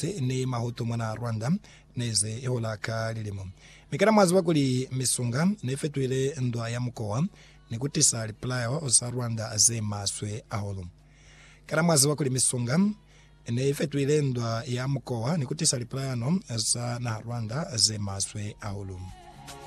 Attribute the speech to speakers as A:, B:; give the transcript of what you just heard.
A: mutse ni mahuto mwana Rwanda neze ehola ka lilimo mikana mwazi wakuli misunga nefetwile ndwa ya mkoa nikutisa liplayo osa Rwanda aze maswe aholo kana mwazi wakuli misunga nefetwile ndwa ya mkoa nikutisa liplayo osa na Rwanda aze maswe aholo